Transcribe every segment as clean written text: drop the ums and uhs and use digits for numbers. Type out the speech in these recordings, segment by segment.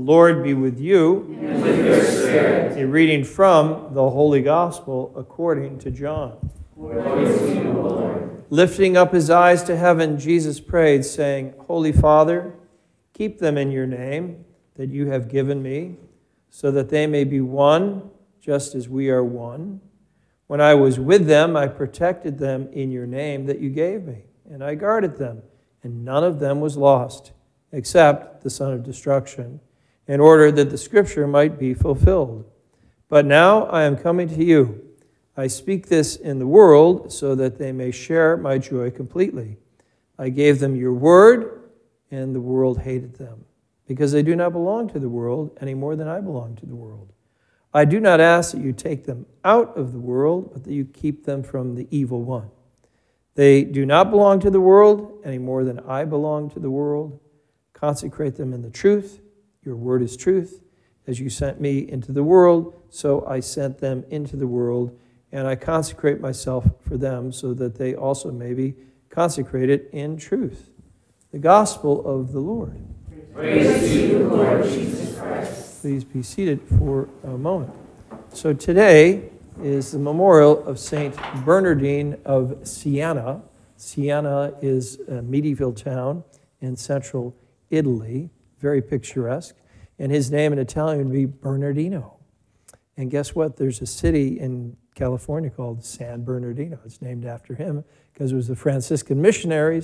Lord be with you. And with your spirit. A reading from the Holy Gospel according to John. Glory to you, O Lord. Lifting up his eyes to heaven, Jesus prayed, saying, Holy Father, keep them in your name that you have given me, so that they may be one, just as we are one. When I was with them, I protected them in your name that you gave me, and I guarded them, and none of them was lost, except the son of destruction, in order that the scripture might be fulfilled. But now I am coming to you. I speak this in the world so that they may share my joy completely. I gave them your word, and the world hated them, because they do not belong to the world any more than I belong to the world. I do not ask that you take them out of the world, but that you keep them from the evil one. They do not belong to the world any more than I belong to the world. Consecrate them in the truth. Your word is truth. As you sent me into the world, so I sent them into the world, and I consecrate myself for them, so that they also may be consecrated in truth. The gospel of the Lord. Praise to you, Lord Jesus Christ. Please be seated for a moment. So today is the memorial of Saint Bernardine of Siena. Siena is a medieval town in central Italy, very picturesque. And his name in Italian would be Bernardino. And guess what? There's a city in California called San Bernardino. It's named after him because it was the Franciscan missionaries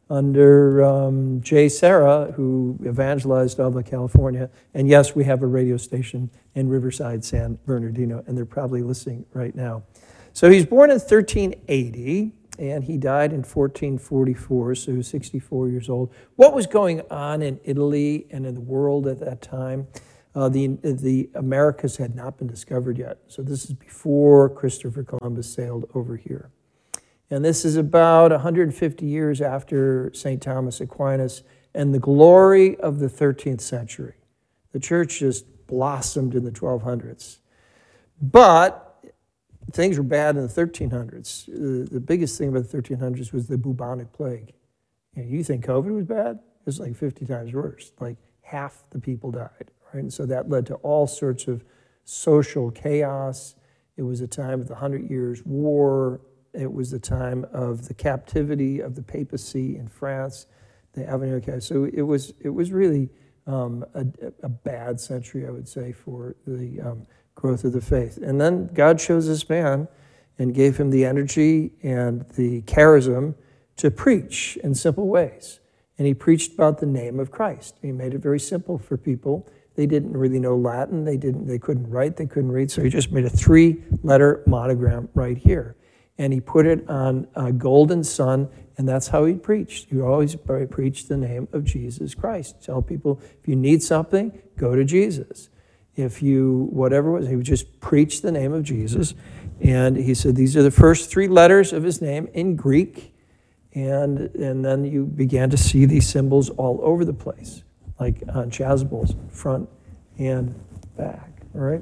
under J. Serra who evangelized all of California. And yes, we have a radio station in Riverside, San Bernardino, and they're probably listening right now. So he's born in 1380, and he died in 1444, so he was 64 years old. What was going on in Italy and in the world at that time? The Americas had not been discovered yet. So this is before Christopher Columbus sailed over here. And this is about 150 years after St. Thomas Aquinas and the glory of the 13th century. The church just blossomed in the 1200s. But things were bad in the 1300s. The biggest thing about the 1300s was the bubonic plague. And you think COVID was bad? It was like 50 times worse. Like half the people died. Right? And so that led to all sorts of social chaos. It was a time of the 100 Years' War. It was the time of the captivity of the papacy in France, the Avignon. So it was really a bad century, I would say, for the growth of the faith. And then God chose this man and gave him the energy and the charism to preach in simple ways. And he preached about the name of Christ. He made it very simple for people. They didn't really know Latin. They couldn't write. They couldn't read. So he just made a 3-letter monogram right here. And he put it on a golden sun, and that's how he preached. He always preached the name of Jesus Christ. Tell people, if you need something, go to Jesus. If you, whatever it was, he would just preach the name of Jesus. And he said, these are the first 3 letters of his name in Greek. And then you began to see these symbols all over the place, like on chasubles, front and back, all right?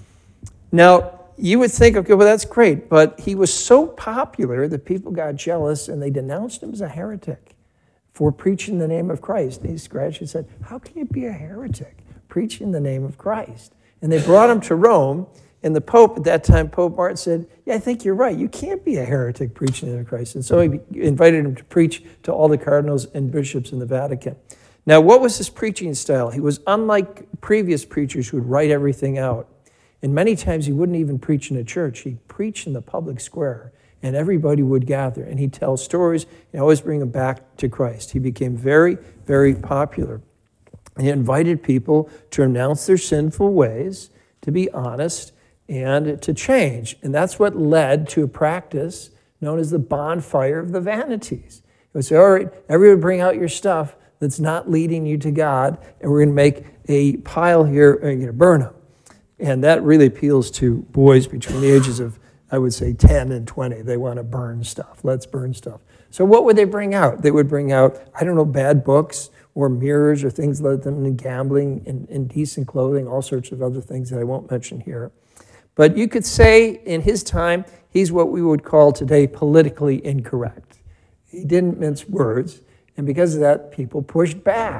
Now, you would think, okay, well, that's great, but he was so popular that people got jealous and they denounced him as a heretic for preaching the name of Christ. They scratched and said, how can you be a heretic preaching the name of Christ? And they brought him to Rome, and the Pope at that time, Pope Martin, said, yeah, I think you're right. You can't be a heretic preaching the name of Christ. And so he invited him to preach to all the cardinals and bishops in the Vatican. Now, what was his preaching style? He was unlike previous preachers who would write everything out. And many times he wouldn't even preach in a church. He'd preach in the public square, and everybody would gather. And he'd tell stories and always bring them back to Christ. He became very, very popular. He invited people to renounce their sinful ways, to be honest, and to change. And that's what led to a practice known as the bonfire of the vanities. He would say, all right, everyone bring out your stuff that's not leading you to God, and we're going to make a pile here, and you're going to burn them. And that really appeals to boys between the ages of, I would say, 10 and 20. They want to burn stuff. Let's burn stuff. So what would they bring out? They would bring out, I don't know, bad books or mirrors or things like them, and gambling, indecent clothing, all sorts of other things that I won't mention here. But you could say in his time, he's what we would call today politically incorrect. He didn't mince words, and because of that, people pushed back.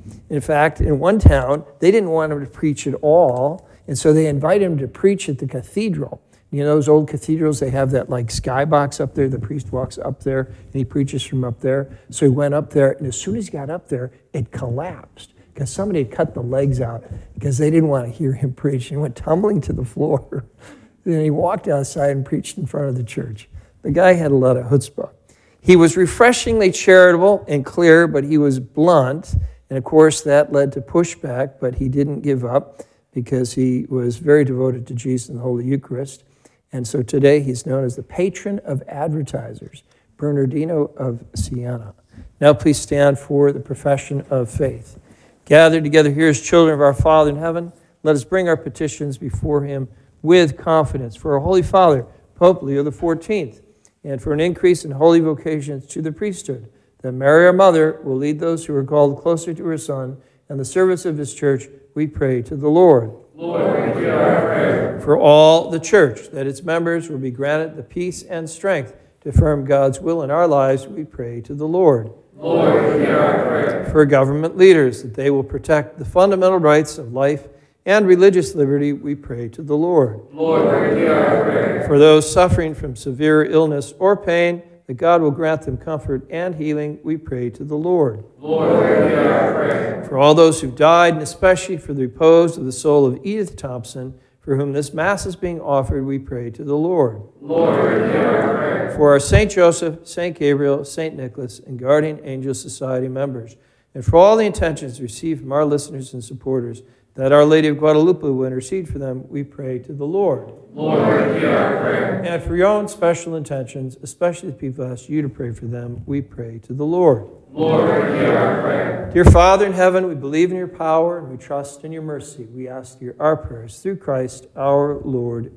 In fact, in one town, they didn't want him to preach at all, and so they invited him to preach at the cathedral. You know those old cathedrals, they have that like skybox up there. The priest walks up there, and he preaches from up there. So he went up there, and as soon as he got up there, it collapsed because somebody had cut the legs out because they didn't want to hear him preach. He went tumbling to the floor. Then he walked outside and preached in front of the church. The guy had a lot of chutzpah. He was refreshingly charitable and clear, but he was blunt. And of course, that led to pushback, but he didn't give up because he was very devoted to Jesus and the Holy Eucharist. And so today he's known as the patron of advertisers, Bernardino of Siena. Now please stand for the profession of faith. Gathered together here as children of our Father in heaven, let us bring our petitions before him with confidence. For our Holy Father, Pope Leo XIV, and for an increase in holy vocations to the priesthood, that Mary, our Mother, will lead those who are called closer to her Son and the service of his church, we pray to the Lord. Lord, hear our prayer. For all the church, that its members will be granted the peace and strength to affirm God's will in our lives, we pray to the Lord. Lord, hear our prayer. For government leaders, that they will protect the fundamental rights of life and religious liberty, we pray to the Lord. Lord, hear our prayer. For those suffering from severe illness or pain, that God will grant them comfort and healing, we pray to the Lord. Lord, hear our prayer. For all those who died, and especially for the repose of the soul of Edith Thompson, for whom this Mass is being offered, we pray to the Lord. Lord, hear our prayer. For our St. Joseph, St. Gabriel, St. Nicholas, and Guardian Angel Society members, and for all the intentions received from our listeners and supporters, that Our Lady of Guadalupe will intercede for them, we pray to the Lord. Lord, hear our prayer. And for your own special intentions, especially the people who ask you to pray for them, we pray to the Lord. Lord, hear our prayer. Dear Father in heaven, we believe in your power and we trust in your mercy. We ask our prayers through Christ our Lord.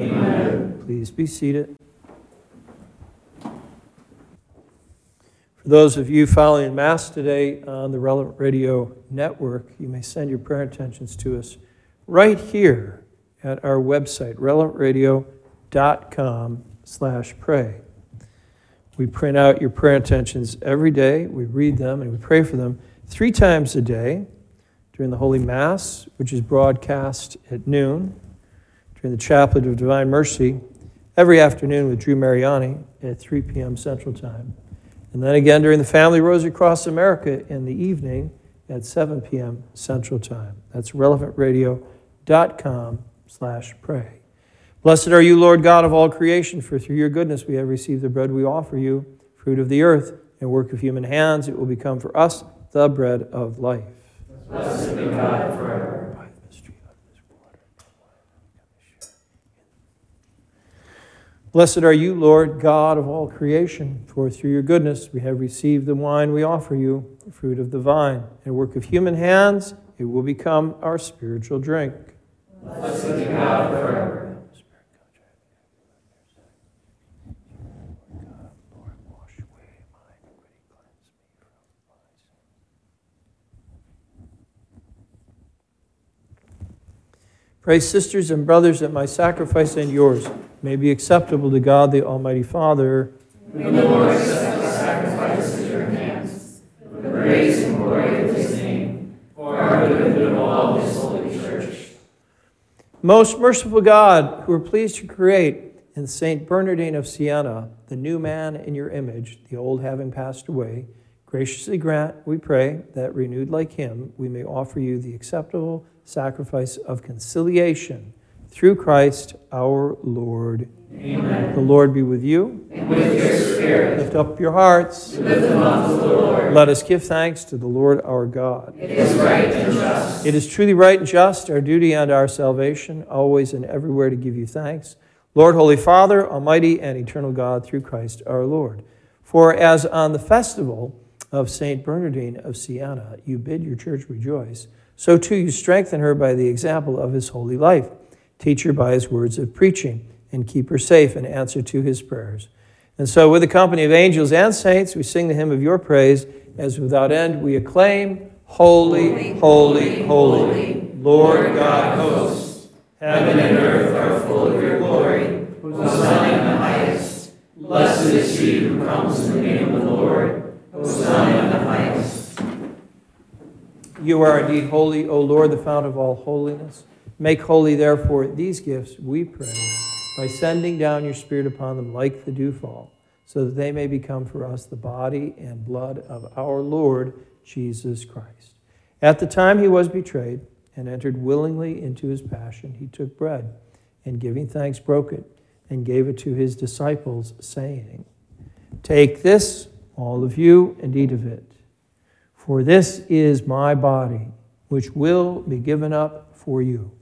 Amen. Please be seated. For those of you following Mass today on the Relevant Radio Network, you may send your prayer intentions to us right here at our website, relevantradio.com/pray. We print out your prayer intentions every day. We read them and we pray for them 3 times a day during the Holy Mass, which is broadcast at noon, during the Chaplet of Divine Mercy, every afternoon with Drew Mariani at 3 p.m. Central Time. And then again during the Family Rosary Across America in the evening at 7 p.m. Central Time. That's relevantradio.com/pray. Blessed are you, Lord God of all creation, for through your goodness we have received the bread we offer you, fruit of the earth and work of human hands. It will become for us the bread of life. Blessed be God forever. Blessed are you, Lord God of all creation, for through your goodness we have received the wine we offer you, the fruit of the vine, and work of human hands. It will become our spiritual drink. Blessed be God forever. Pray, sisters and brothers, that my sacrifice and yours may be acceptable to God, the Almighty Father. May the Lord accept the sacrifice at your hands, for the praise and glory of his name, for our good and of all his holy church. Most merciful God, who are pleased to create in St. Bernardine of Siena the new man in your image, the old having passed away, graciously grant, we pray, that renewed like him, we may offer you the acceptable sacrifice of conciliation through Christ our Lord. Amen. The Lord be with you. And with your spirit. Lift up your hearts. Lift them up to the Lord. Let us give thanks to the Lord our God. It is right and just. It is truly right and just, our duty and our salvation, always and everywhere to give you thanks. Lord, Holy Father, Almighty and eternal God, through Christ our Lord. For as on the festival of St. Bernardine of Siena, you bid your church rejoice, so too you strengthen her by the example of his holy life. Teach her by his words of preaching, and keep her safe in answer to his prayers. And so with the company of angels and saints, we sing the hymn of your praise, as without end we acclaim, Holy, holy, holy, Lord God of hosts. Heaven and earth are full of your glory. Hosanna in the highest. Blessed is he who comes in the name of the Lord. Hosanna in the highest. You are indeed holy, O Lord, the fount of all holiness. Make holy, therefore, these gifts, we pray, by sending down your Spirit upon them like the dewfall, so that they may become for us the body and blood of our Lord Jesus Christ. At the time he was betrayed and entered willingly into his passion, he took bread, and giving thanks, broke it, and gave it to his disciples, saying, Take this, all of you, and eat of it. For this is my body, which will be given up for you.